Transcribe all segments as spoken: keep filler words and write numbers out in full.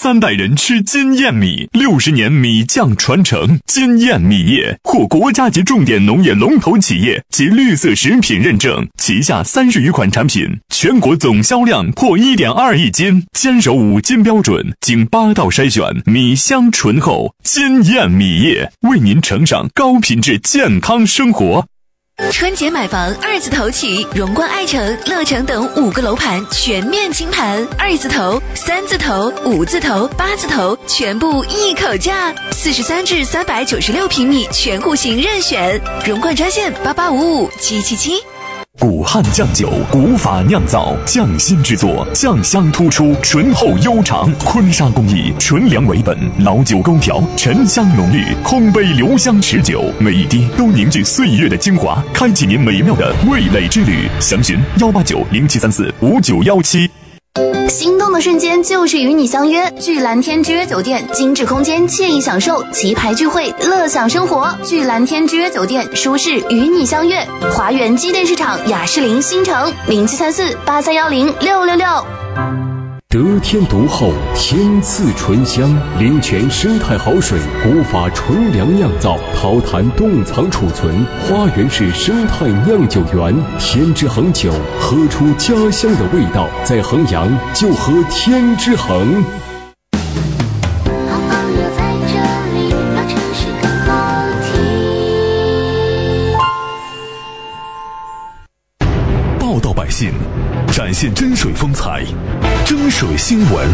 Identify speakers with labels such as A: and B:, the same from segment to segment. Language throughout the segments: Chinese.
A: 三代人吃金燕米，六十年米酱传承。金燕米业获国家级重点农业龙头企业及绿色食品认证，旗下三十余款产品，全国总销量破 一点二亿斤，坚守五金标准，经八道筛选，米香醇厚。金燕米业为您呈上高品质健康生活。
B: 春节买房二字头起，荣冠爱城、乐城等五个楼盘全面清盘，二字头、三字头、五字头、八字头全部一口价，四十三至三百九十六平米全户型任选。荣冠专线八八五五七七七。
A: 古汉酱酒，古法酿造，匠心制作，酱香突出，醇厚悠长。坤沙工艺，纯粮为本，老酒勾调，沉香浓郁，空杯留香持久，每一滴都凝聚岁月的精华，开启您美妙的味蕾之旅。详询幺八九零七三四五九幺七。
C: 心动的瞬间就是与你相约，聚蓝天之约酒店，精致空间，惬意享受，旗牌聚会，乐享生活。聚蓝天之约酒店，舒适与你相约。华源机电市场雅士林新城零七三四八三幺零六六六。
D: 得天独厚，天赐醇香，灵泉生态好水，古法纯粮酿造，陶坛冻藏储存。花园市生态酿酒园，天之恒酒，喝出家乡的味道。在衡阳就喝天之恒。
E: 好朋友在这里，让城市更好听。
A: 报道百姓，展现真水风采，真水新闻。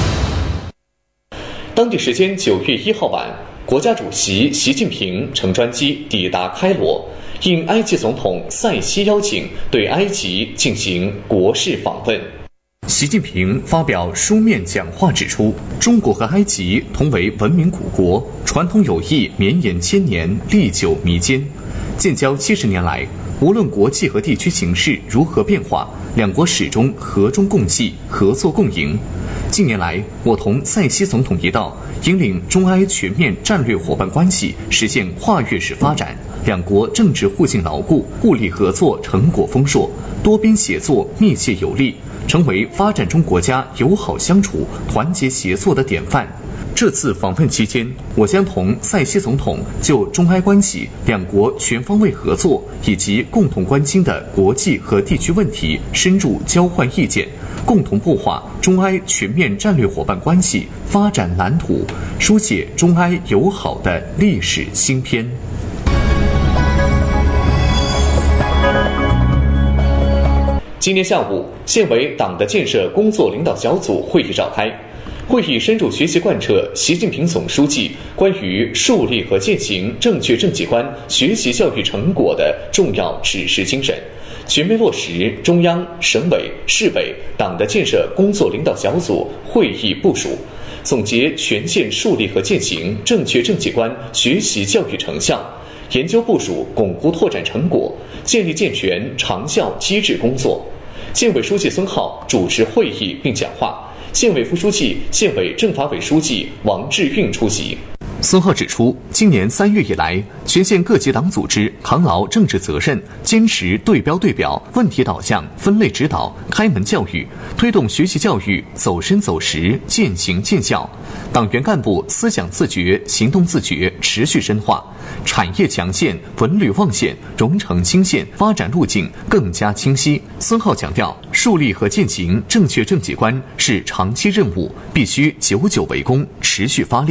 F: 当地时间九月一号晚，国家主席习近平乘专机抵达开罗，应埃及总统塞西邀请，对埃及进行国事访问。习近平发表书面讲话指出，中国和埃及同为文明古国，传统友谊绵延千年，历久弥坚。建交七十年来，无论国际和地区形势如何变化，两国始终和衷共济，合作共赢。近年来，我同塞西总统一道，引领中埃全面战略伙伴关系实现跨越式发展，两国政治互信牢固，互利合作成果丰硕，多边协作密切有力，成为发展中国家友好相处、团结协作的典范。这次访问期间，我将同塞西总统就中埃关系、两国全方位合作以及共同关心的国际和地区问题深入交换意见，共同擘画中埃全面战略伙伴关系发展蓝图，书写中埃友好的历史新篇。今天下午，县委党的建设工作领导小组会议召开。会议深入学习贯彻习近平总书记关于树立和践行正确政绩观学习教育成果的重要指示精神，全面落实中央、省委、市委党的建设工作领导小组会议部署，总结全县树立和践行正确政绩观学习教育成效，研究部署巩固拓展成果，建立健全长效机制工作。县委书记孙浩主持会议并讲话，县委副书记、县委政法委书记王志运出席。孙浩指出，今年三月以来，全县各级党组织扛牢政治责任，坚持对标对表、问题导向、分类指导、开门教育，推动学习教育走深走实、渐行渐效。党员干部思想自觉、行动自觉持续深化，产业强县、文旅旺县、荣成兴县发展路径更加清晰。孙浩强调，树立和践行正确政绩观是长期任务，必须久久为功，持续发力。